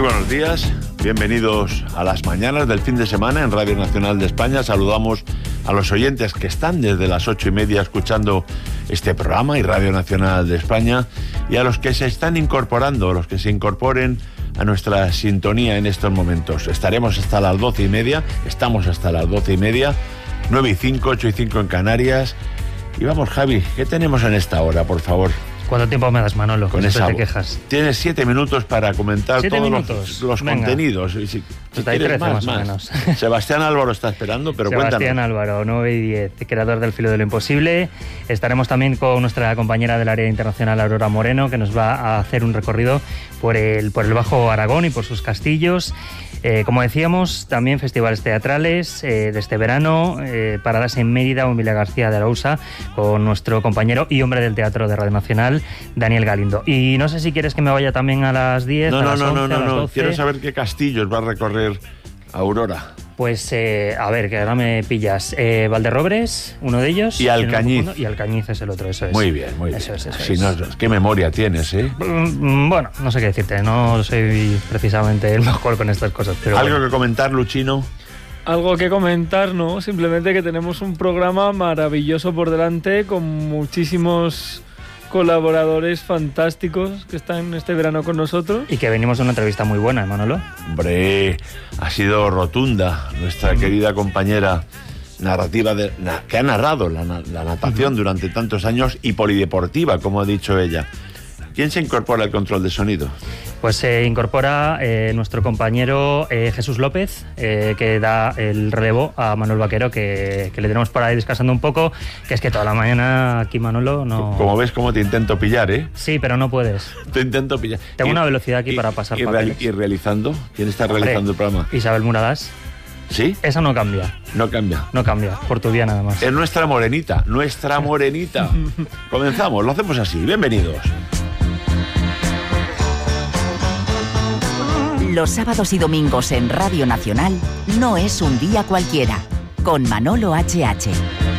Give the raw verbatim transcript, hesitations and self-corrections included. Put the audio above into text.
buenos días, bienvenidos a las mañanas del fin de semana en Radio Nacional de España. Saludamos a los oyentes que están desde las ocho y media escuchando este programa y Radio Nacional de España, y a los que se están incorporando, los que se incorporen a nuestra sintonía en estos momentos. Estaremos hasta las doce y media, estamos hasta las doce y media, nueve y cinco, ocho y cinco en Canarias. Y vamos, Javi, ¿qué tenemos en esta hora, por favor? ¿Cuánto tiempo me das, Manolo? Con esa te quejas. Tienes siete minutos para comentar todos minutos? los, los Venga. contenidos. Y si, si quieres más, más, más. o menos. Sebastián Álvaro está esperando, pero Sebastián cuéntanos. Álvaro, nueve y diez, creador del Filo de lo Imposible. Estaremos también con nuestra compañera del área internacional, Aurora Moreno, que nos va a hacer un recorrido por el, por el Bajo Aragón y por sus castillos. Eh, como decíamos, también festivales teatrales eh, de este verano, eh, paradas en Mérida o en Villa García de Arousa, con nuestro compañero y hombre del teatro de Radio Nacional, Daniel Galindo. Y no sé si quieres que me vaya también a las diez, No, a no, las no, once, no, a no, las no. doce. Quiero saber qué castillos va a recorrer Aurora. Pues, eh, a ver, que ahora me pillas. Eh, Valderrobres, uno de ellos. Y Alcañiz. Y Alcañiz es el otro, eso es. Muy bien, muy bien. Eso es, eso Si es. no, qué memoria tienes, ¿eh? Mm, Bueno, no sé qué decirte, no soy precisamente el mejor con estas cosas. Pero ¿Algo bueno. que comentar, Luchino? Algo que comentar, ¿no? Simplemente que tenemos un programa maravilloso por delante con muchísimos colaboradores fantásticos que están este verano con nosotros. Y que venimos a una entrevista muy buena, Manolo. Hombre, ha sido rotunda nuestra querida compañera narrativa de, na, que ha narrado la, la natación uh-huh. durante tantos años y polideportiva, como ha dicho ella. ¿Quién se incorpora al control de sonido? Pues se incorpora eh, nuestro compañero eh, Jesús López, eh, que da el relevo a Manuel Vaquero, que, que le tenemos por ahí descansando un poco, que es que toda la mañana aquí, Manolo, no... Como ves, cómo te intento pillar, ¿eh? Sí, pero no puedes. Te intento pillar. Tengo y, una velocidad aquí y, para pasar y, papeles. ¿Y realizando? ¿Quién está realizando Hombre, el programa? Isabel Muradas. ¿Sí? Esa no cambia. No cambia. No cambia, por tu vía nada más. Es nuestra morenita, nuestra morenita. Comenzamos, lo hacemos así. Bienvenidos. Los sábados y domingos en Radio Nacional no es un día cualquiera, con Manolo H H.